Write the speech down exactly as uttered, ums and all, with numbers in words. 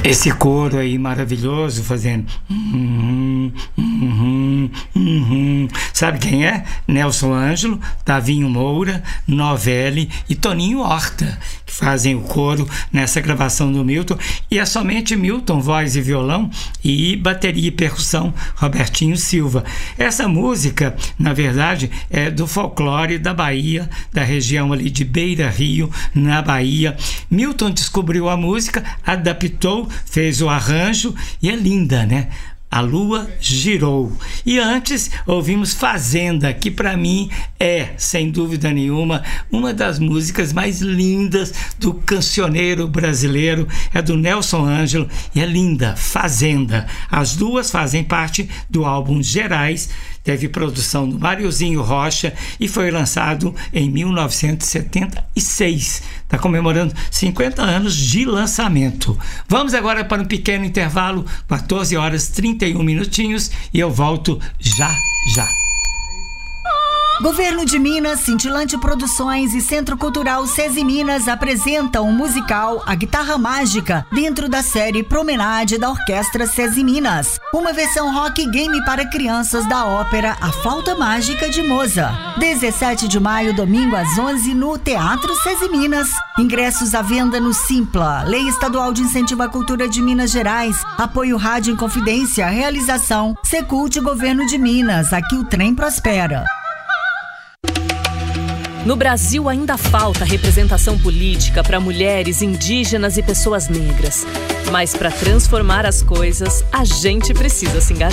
Esse coro aí maravilhoso fazendo uhum, uhum, uhum. Sabe quem é? Nelson Ângelo, Tavinho Moura, Novelli e Toninho Horta, que fazem o coro nessa gravação do Milton, e é somente Milton, voz e violão, e bateria e percussão, Robertinho Silva. Essa música, na verdade, é do folclore da Bahia, da região ali de Beira Rio, na Bahia. Milton descobriu a música, adaptou, fez o arranjo e é linda, né? A Lua Girou. E antes ouvimos Fazenda, que para mim é, sem dúvida nenhuma, uma das músicas mais lindas do cancioneiro brasileiro. É do Nelson Ângelo e é linda, Fazenda. As duas fazem parte do álbum Gerais. Teve produção do Mariozinho Rocha e foi lançado em mil novecentos e setenta e seis. Está comemorando cinquenta anos de lançamento. Vamos agora para um pequeno intervalo, quatorze horas e trinta e um minutinhos, e eu volto já, já. Governo de Minas, Cintilante Produções e Centro Cultural SESI Minas apresentam o musical A Guitarra Mágica dentro da série Promenade da Orquestra SESI Minas. Uma versão rock game para crianças da ópera A Flauta Mágica de Mozart. dezessete de maio, domingo às onze no Teatro SESI Minas. Ingressos à venda no Simpla. Lei Estadual de Incentivo à Cultura de Minas Gerais. Apoio Rádio Inconfidência. Realização Secult Governo de Minas. Aqui o trem prospera. No Brasil ainda falta representação política para mulheres, indígenas e pessoas negras. Mas para transformar as coisas, a gente precisa se engajar.